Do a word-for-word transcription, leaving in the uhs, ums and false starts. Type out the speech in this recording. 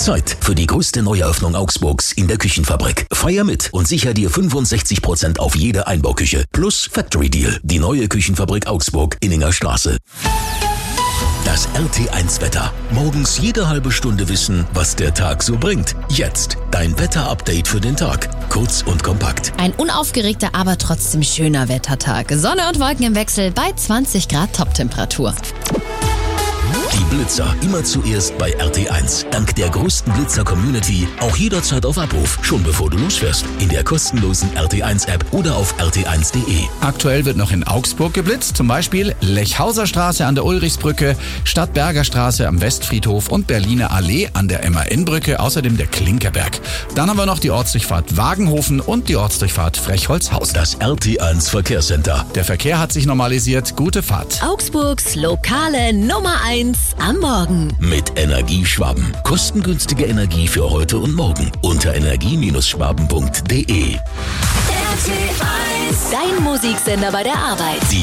Zeit für die größte Neueröffnung Augsburgs in der Küchenfabrik. Feier mit und sicher dir fünfundsechzig Prozent auf jede Einbauküche. Plus Factory Deal. Die neue Küchenfabrik Augsburg, Inninger Straße. Das R T eins Wetter. Morgens jede halbe Stunde wissen, was der Tag so bringt. Jetzt dein Wetter-Update für den Tag. Kurz und kompakt. Ein unaufgeregter, aber trotzdem schöner Wettertag. Sonne und Wolken im Wechsel bei zwanzig Grad Toptemperatur. Die Blitzer immer zuerst bei R T eins. Dank der größten Blitzer-Community auch jederzeit auf Abruf, schon bevor du losfährst. In der kostenlosen R T eins App oder auf r t eins punkt de. Aktuell wird noch in Augsburg geblitzt, zum Beispiel Lechhauser Straße an der Ulrichsbrücke, Stadtberger Straße am Westfriedhof und Berliner Allee an der M A N-Brücke, außerdem der Klinkerberg. Dann haben wir noch die Ortsdurchfahrt Wagenhofen und die Ortsdurchfahrt Frechholzhausen. Das R T eins Verkehrscenter. Der Verkehr hat sich normalisiert. Gute Fahrt. Augsburgs lokale Nummer eins am Morgen. Mit Energieschwaben. Kostengünstige Energie für heute und morgen. Unter energie Schwaben punkt de. R T eins, dein Musiksender bei der Arbeit. Die